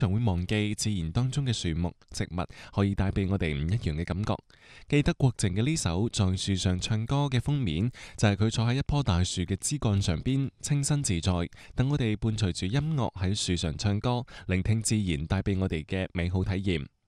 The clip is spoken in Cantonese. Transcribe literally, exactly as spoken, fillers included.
常會忘記自然當中嘅樹木、植物可以帶俾我哋唔一樣嘅感覺。記得郭靖嘅呢首在樹上唱歌嘅封面，就係佢坐喺一棵大樹嘅枝幹上邊，清新自在，等我哋伴隨住音樂喺樹上唱歌，聆聽自然帶俾我哋嘅美好體驗。